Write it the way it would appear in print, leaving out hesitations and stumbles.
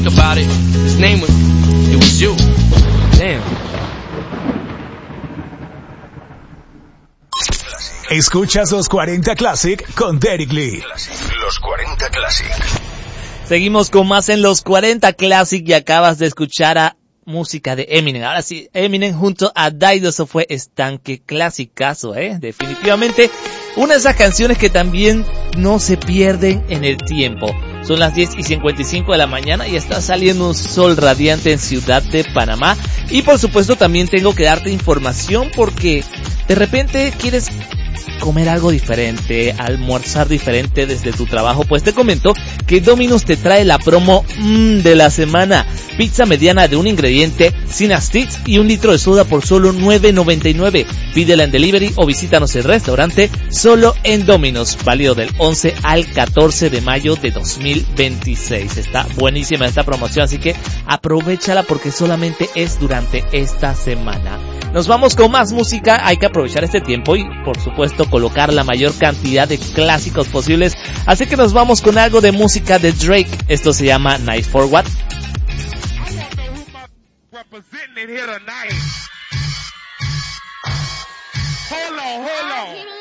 About it. His name it was you. Damn. Escuchas los 40 Classic con Derek Lee. Los 40 Classic. Seguimos con más en los 40 Classic y acabas de escuchar a música de Eminem. Ahora sí, Eminem junto a Dido, eso fue estanque clasicazo, definitivamente una de esas canciones que también no se pierden en el tiempo. Son las 10:55 de la mañana y está saliendo un sol radiante en Ciudad de Panamá. Y por supuesto también tengo que darte información porque de repente quieres comer algo diferente, almorzar diferente desde tu trabajo, pues te comento que Domino's te trae la promo de la semana. Pizza mediana de un ingrediente, sin sticks y 1 litro de soda por solo $9.99. Pídela en delivery o visítanos el restaurante solo en Domino's, válido del 11 al 14 de mayo de 2026. Está buenísima esta promoción, así que aprovéchala porque solamente es durante esta semana. Nos vamos con más música, hay que aprovechar este tiempo y por supuesto colocar la mayor cantidad de clásicos posibles, así que nos vamos con algo de música de Drake. Esto se llama Night for What. Hold on.